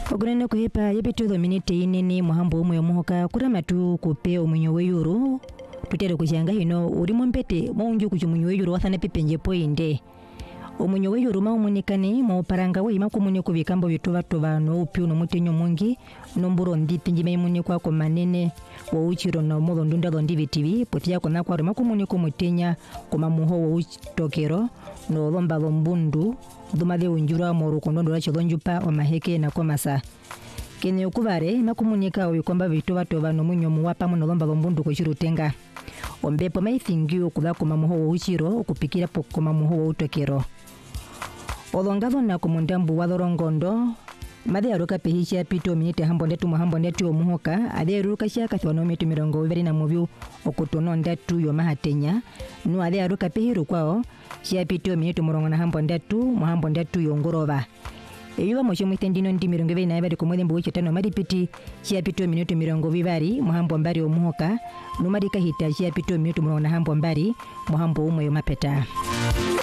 Ogunene kuhipa yepituzo miniti inini muhambo umwe omuhoka kuramatu kupe omunyo weyuru tutere kushanga hino urimo mpete maunju kuchumunyo weyuru wathana pipenje poinde omunyo weyuru maumonikani mauparanga weyima kumune kubikambo bitova no upyu no mutenyo mungi nomburo ndipinji maimune kwa komanene wa uchiro no modo ndunda do ndivitivi potia kona kwa rema kumune kumutenya kuma muho wa uchitokero no lomba lombundu dumade unjura moru kondondo la chilonjupa omaheke na komasa kene okuvare makumunika oyo kwamba bitova no munyo muwapa muno lomba lombundu ko chirutenga ombepo maithingi okuba kuma muho wa uchiro okupikira pokoma muho wa utokero olongado na kumundambu wa lorongondo made aruka pehisha pito minite hambo ndetu omuhoka ade aruka shaka thwano metu mirongo ibiri na mubyu okutono ndatu yo mahatenya no ade aruka pehiru kwao shia pito minite murongo na hambo ndatu yo ngoroba ebiba mosho mwitendino ndi mirongo ibiri na ibiri kumwede mbu wichetano maripiti shia pito minite mirongo ibiri muhambo mbari omuhoka no marika hita shia pito minite murongo na hambo mbari muhambo umwe yo mapeta